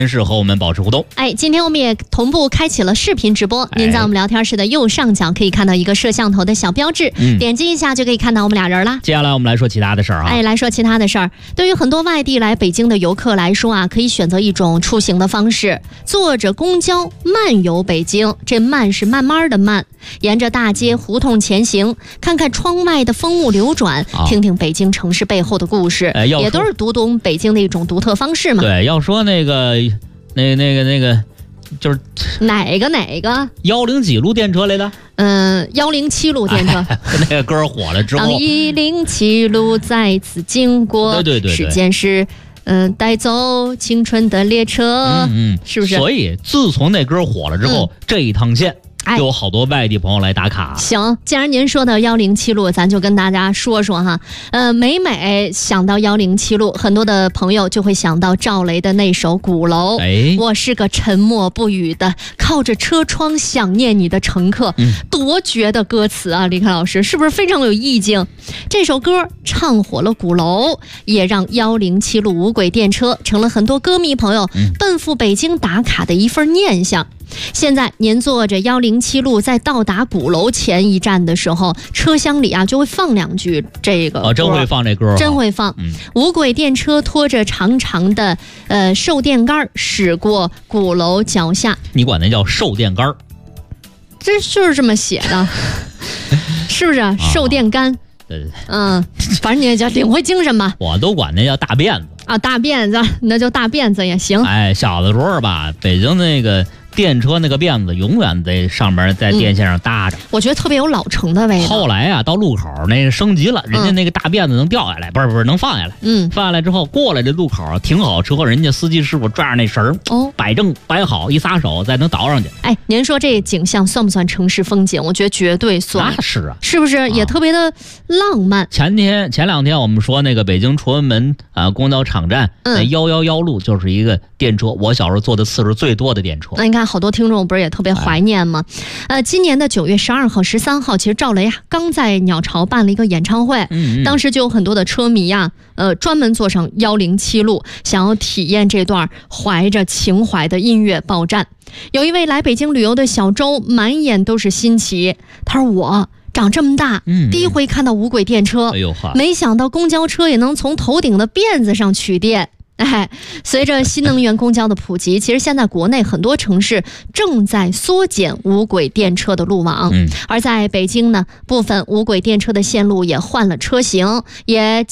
是和我们保持互动。 今天我们也同步开启了视频直播。您在我们聊天室的右上角可以看到一个摄像头的小标志，点击一下就可以看到我们俩人了。 接下来我们来说其他的事儿啊。 来说其他的事儿。对于很多外地来北京的游客来说啊，可以选择一种出行的方式，坐着公交漫游北京。这慢是慢慢的慢，沿着大街胡同前行，看看窗外的风物流转，听听北京城市背后的故事，也都是读懂北京的一种独特方式嘛。 对，要说那个就是哪个 107几路电车来的 ？107路电车， 那个歌火了之后， 当107路再次经过， 对， 时间是带走青春的列车，是不是？ 所以自从那歌火了之后，这一趟线就有好多外地朋友来打卡。 行，既然您说到107路，咱就跟大家说说哈。每想到107路，很多的朋友就会想到赵雷的那首《鼓楼》。我是个沉默不语的，靠着车窗想念你的乘客。多绝的歌词啊，李凯老师，是不是非常有意境？这首歌唱火了鼓楼，也让107路无轨电车成了很多歌迷朋友奔赴北京打卡的一份念想。现在您坐着107路在到达鼓楼前一站的时候，车厢里啊就会放两句这个歌。 真会放这歌， 真会放。无轨电车拖着长长的售电杆驶过鼓楼脚下。 你管那叫售电杆？ 这就是这么写的，是不是？售电杆。 对， 反正你也叫领会精神吧。 我都管那叫大辫子啊，大辫子，那就大辫子也行。 小的时候吧，北京那个电车那个辫子永远在上面，在电线上搭着， 我觉得特别有老城的味道。 后来啊，到路口那个升级了，人家那个大辫子能掉下来，不是能放下来。放下来之后过来这路口停好车，人家司机师傅拽着那绳儿，摆正摆好，一撒手再能倒上去。 您说这景象算不算城市风景？我觉得绝对算。 那是啊， 是不是也特别的浪漫？ 前两天我们说那个北京崇文门公交场站那111路就是一个电车，我小时候坐的次数最多的电车。 那你看好多听众不是也特别怀念吗？今年的9月12号、13号，其实赵雷刚在鸟巢办了一个演唱会，当时就有很多的车迷专门坐上107路，想要体验这段怀着情怀的音乐爆站。有一位来北京旅游的小周，满眼都是新奇。他说：“我长这么大，第一回看到无轨电车，没想到公交车也能从头顶的辫子上取电。”随着新能源公交的普及，其实现在国内很多城市正在缩减无轨电车的路网，而在北京呢，部分无轨电车的线路也换了车型，也